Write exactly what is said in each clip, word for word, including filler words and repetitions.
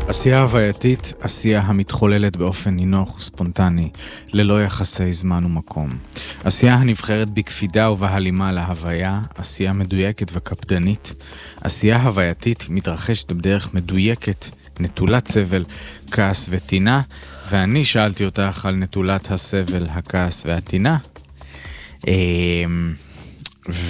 עשייה הווייתית, עשייה המתחוללת באופן נינוח וספונטני, ללא יחסי זמן ומקום. עשייה הנבחרת בקפידה ובהלימה להוויה, עשייה מדויקת וקפדנית. עשייה הווייתית מתרחשת בדרך מדויקת, נטולת סבל, כעס וטינה, ואני שאלתי אותך על נטולת הסבל, הכעס והטינה. ו...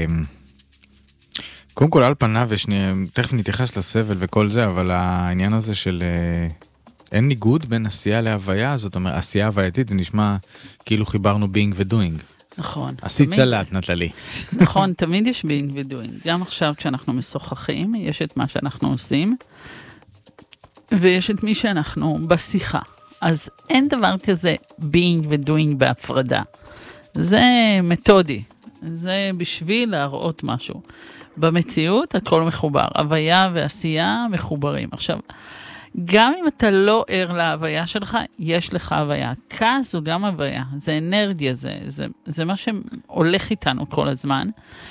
קודם כל על פניו, ושני, תכף נתייחס לסבל וכל זה, אבל העניין הזה של אין ניגוד בין עשייה להוויה, זאת אומרת, עשייה הווייתית, זה נשמע כאילו חיברנו being ו-doing. נכון. עשית סלט, נטלי. נכון, תמיד יש being ו-doing. גם עכשיו כשאנחנו משוחחים, יש את מה שאנחנו עושים, ויש את מי שאנחנו בשיחה. אז אין דבר כזה being ו-doing בהפרדה. זה מתודי. זה בשביל להראות משהו. במציאות הכל מחובר. הוויה ועשייה מחוברים. עכשיו, גם אם אתה לא ער להוויה שלך, יש לך הוויה. כעס זו גם הוויה. זה אנרגיה, זה, זה, זה מה שהולך איתנו כל הזמן.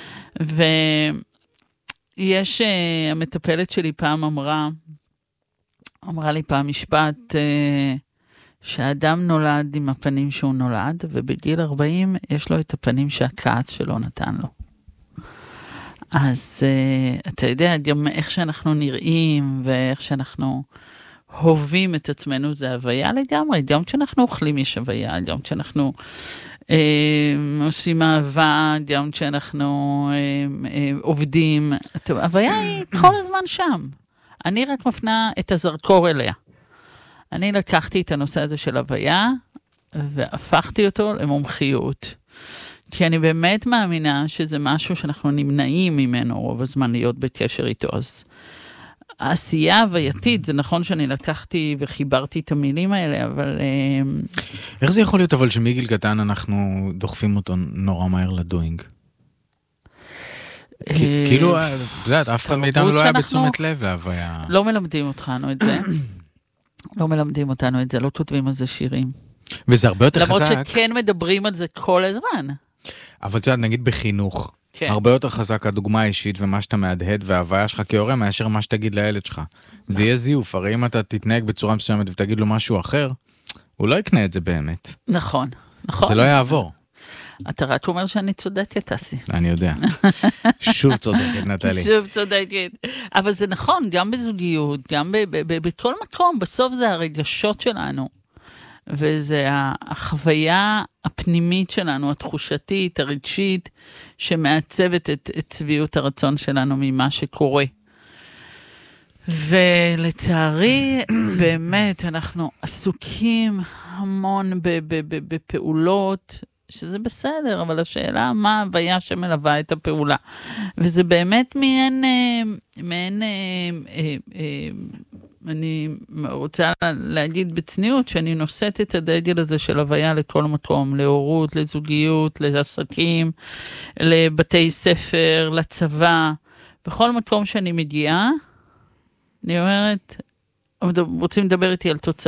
ויש, המטפלת שלי פעם אמרה, אמרה לי פעם משפט, שהאדם נולד עם הפנים שהוא נולד, ובגיל ארבעים יש לו את הפנים שהכעס שלו נתן לו. אז uh, אתה יודע, גם איך שאנחנו נראים, ואיך שאנחנו הובים את עצמנו, זה הוויה לגמרי. גם כשאנחנו אוכלים יש הוויה, גם כשאנחנו uh, עושים אהבה, גם כשאנחנו uh, uh, עובדים. הוויה היא כל הזמן שם. אני רק מפנה את הזרקור אליה. אני לקחתי את הנושא הזה של הוויה, והפכתי אותו למומחיות. כי אני באמת מאמינה שזה משהו שאנחנו נמנעים ממנו רוב הזמן להיות בקשר איתו. אז העשייה הווייתית, זה נכון שאני לקחתי וחיברתי את המילים האלה, אבל... איך זה יכול להיות אבל שמגיל קטן אנחנו דוחפים אותו נורא מהר לדוינג? כאילו, את יודעת, אף אחד מאיתנו לא היה בתשומת לב להוויה. לא מלמדים אותנו את זה. לא מלמדים אותנו את זה, לא כותבים על זה שירים. וזה הרבה יותר חזק. למרות שכן מדברים על זה כל הזמן. אבל אתה יודע, נגיד בחינוך, כן. הרבה יותר חזק הדוגמה האישית ומה שאתה מהדהד וההוויה שלך כהורה מאשר מה שתגיד לילד שלך. זה יהיה זיוף, הרי אם אתה תתנהג בצורה מסוימת ותגיד לו משהו אחר, הוא לא יקנה את זה באמת. נכון, נכון. זה לא יעבור. אתה רק אומר שאני צודקת, אסי. אני יודע. שוב צודקת, נטלי. שוב צודקת. אבל זה נכון, גם בזוגיות, גם בכל מקום, בסוף זה הרגשות שלנו. וזה החוויה הפנימית שלנו, התחושתית, הרגשית, שמעצבת את, את צביעות הרצון שלנו ממה שקורה. ולצערי, באמת, אנחנו עסוקים המון בפעולות, שזה בסדר, אבל השאלה מה ההוויה שמלווה את הפעולה. וזה באמת מעין, מעין, אני רוצה להגיד בצניעות, שאני נושאת את הדגל הזה של הוויה לכל מקום, להורות, לזוגיות, לעסקים, לבתי ספר, לצבא, בכל מקום שאני מגיעה, אני אומרת, רוצים לדבר איתי על תוצאה,